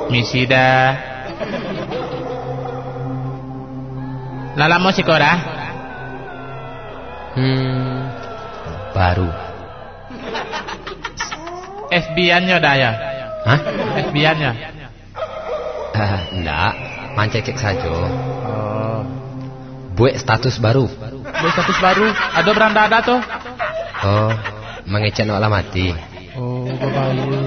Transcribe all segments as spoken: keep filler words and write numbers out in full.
Misi dah. Lala mau sikora? Hmm, baru. F B I-nya dah ya? Hah? F B I-nya? Uh, enggak, mancekek saja. Oh. Buat status baru. Buat status baru? Ada beranda ada tuh? Oh, mengecek no alamati. Oh, babayu.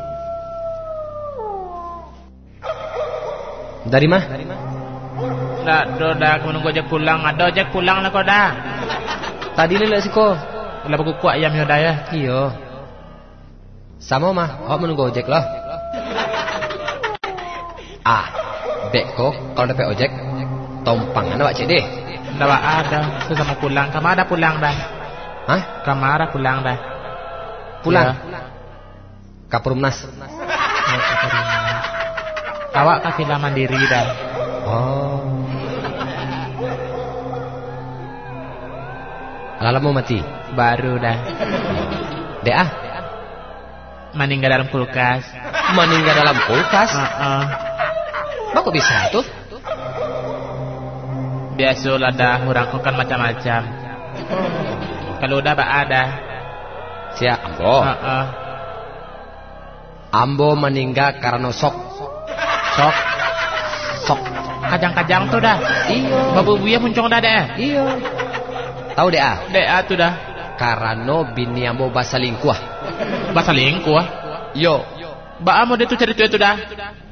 Dari mah? Dah, dah, dah, aku menunggu ojek pulang. Ada ojek pulang lah kau dah. Tadi lelak sih kau. Lah aku kuat ayamnya dah ya. Iyo. Sama mah, awak menunggu ojek lah. Ah, dek kok kalau dapat ojek, tompangan awak cek deh. Dah ada, sesama pulang. Kamu ada pulang dah. Hah? Kamu ada pulang dah. Pulang? Ya. Kapurumnas. Awak kafilah mandiri dah. Oh. Lala mau mati? Baru dah. Dek ah? Meninggal dalam kulkas. Meninggal dalam kulkas? Uh-uh. Kok bisa tuh? Biasalah dah, orang kan macam-macam. Kalau udah bak ada. Siap, Ambo. Uh-uh. Ambo meninggal karena sok. Sok? Sok. Kajang-kajang tuh dah. Iyo. Babu buaya muncung dah deh. Iyo. Tahu deh ah? Deh ah tuh dah. Karena bini Ambo basalingkuh. Basalingkuh? Yo. Ba amo dia tuh cerita itu dah.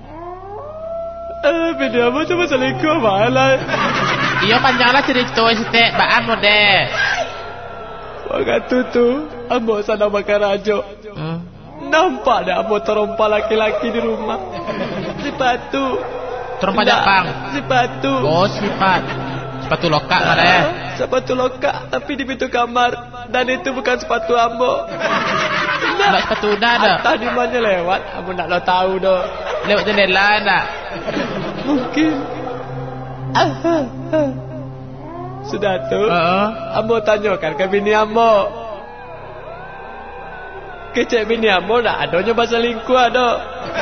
Eh, bini Ambo tuh basalingkuh malah. Iya panjanglah cerita itu, ba amo deh. Waktu tuh Ambo sana makan rajo. Hmm. Nampak dah Ambo terompa laki-laki di rumah. Sepatu. Terompa Jepang. Sepatu. Oh sifat. Sepatu lokal mana ya? Sepatu lokal tapi di pintu kamar. Dan itu bukan sepatu Ambo. Nak sepatu udah ada. Entah di mana lewat, Ambo nak lo tahu doh. Lewat jendela nak. Mungkin. Ah, ah, ah. Sudah tuh. Uh-uh. Ambo tanyakan ke bini Ambo. Kecek bini Ambo nak adanya bahasa lingkuh ada.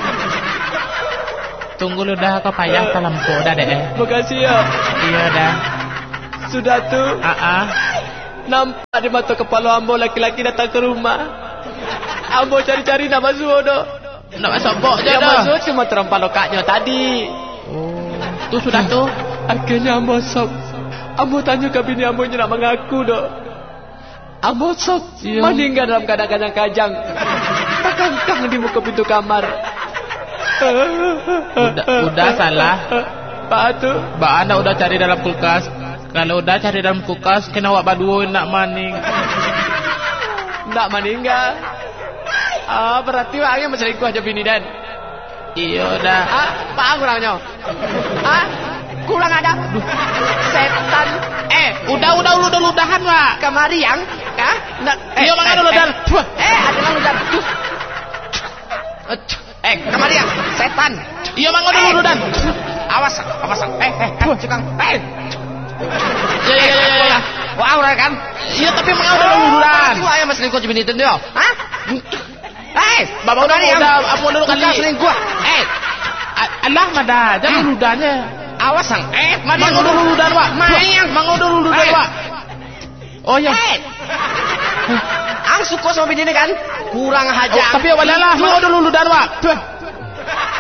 Tunggu lu dah kau payah dalam kau dah deh. Makasih ya. Iya dah. Sudah tuh. Ah uh-uh. Nampak di mata kepala Ambo laki-laki datang ke rumah. Ambo cari-cari nak masuk doh. Nak masuk bok je Yang dah. masuk cuma terempah lokaknya tadi. Oh. Tu sudah tu. Akhirnya Ambo sok. Ambo tanya ke bini Ambo nak mengaku doh. Ambo sok Iya. meninggal dalam keadaan kajang-kajang. Takangkang di muka pintu kamar. Udah, udah salah. Pak tu. Ba anda udah cari dalam kulkas. Kalau udah cari dalam kulkas, kena awak badua nak maning. Nak meninggal. Ah, berarti orangnya berselingkuh aja bini dan. Iya dah. Ah, pak kurangnya. Ah, kurang ada. Setan. Eh, udah udah lu udah ludahan wa. Kemari yang, ah? Nak. Iya mana lu dan. Eh, ada yang ludah. Eh, kemari yang, setan. Iya mana lu dan. Awas, awas. Eh, eh, cekang. Eh. Ya ya ya ya. Wah, orang kan? Iya tapi mana udah lu dan. Itu ayam selingkuh bini itu dia. Hah? Eh, Bapak udah udah apa dulu kali. Selingkuh. Eh, Allah mada, jangan ludahnya. awas sang. Eh, Mana udah ludan wa. Mayang, mana udah ludan wa. Oh ya. Eh. Ang suka sama bini ini kan? Kurang hajar. Tapi walalah, mana udah ludan wa.